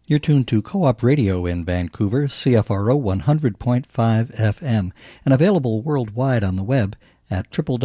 You're tuned to Co-op Radio in Vancouver, CFRO 100.5 FM, and available worldwide on the web at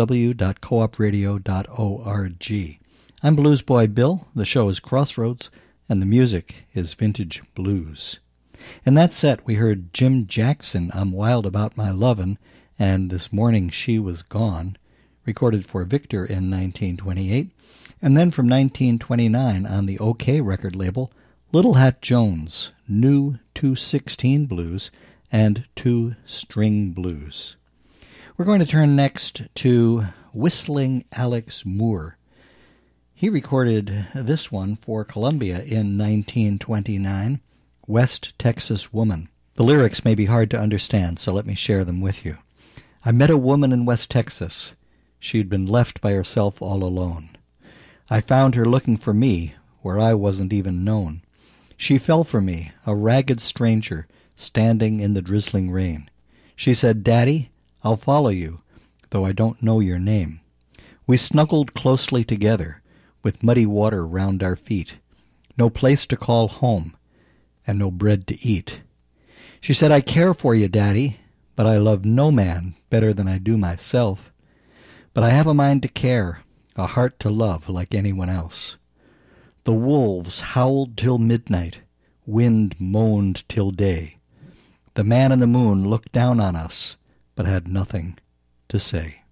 www.coopradio.org. I'm Blues Boy Bill, the show is Crossroads, and the music is Vintage Blues. In that set, we heard Jim Jackson, I'm Wild About My Lovin', and This Morning She Was Gone, recorded for Victor in 1928, and then from 1929 on the OK record label, Little Hat Jones, New 216 Blues, and 2-String Blues. We're going to turn next to Whistling Alex Moore. He recorded this one for Columbia in 1929, West Texas Woman. The lyrics may be hard to understand, so let me share them with you. I met a woman in West Texas. She'd been left by herself all alone. I found her looking for me where I wasn't even known. She fell for me, a ragged stranger, standing in the drizzling rain. She said, "Daddy, I'll follow you, though I don't know your name." We snuggled closely together, with muddy water round our feet, no place to call home, and no bread to eat. She said, "I care for you, Daddy, but I love no man better than I do myself. But I have a mind to care, a heart to love like anyone else." The wolves howled till midnight, wind moaned till day. The man in the moon looked down on us, but had nothing to say.